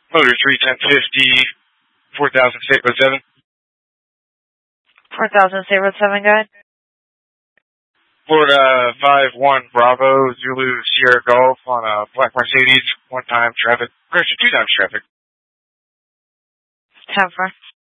Motor 31050, 4000 State Road 7. 4000 State Road 7, go ahead. Florida 5-1 Bravo, Zulu Sierra Golf on a black Mercedes, 1 time traffic. Correction, 2 times traffic. 10-4.